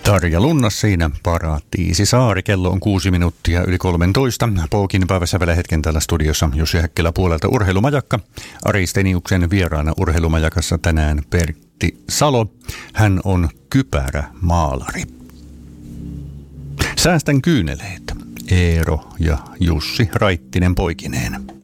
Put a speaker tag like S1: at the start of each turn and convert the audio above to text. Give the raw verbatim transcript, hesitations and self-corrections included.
S1: Tarja Lunnas siinä, Paratiisi Saari. Kello on kuusi minuuttia yli kolmentoista. Poukin päivässä hetken täällä studiossa Jussi Häkkilä puolelta Urheilumajakka. Ari Steniuksen vieraana Urheilumajakassa tänään Pertti Salo. Hän on kypärämaalari. Säästän kyyneleitä. Eero ja Jussi Raittinen poikineen.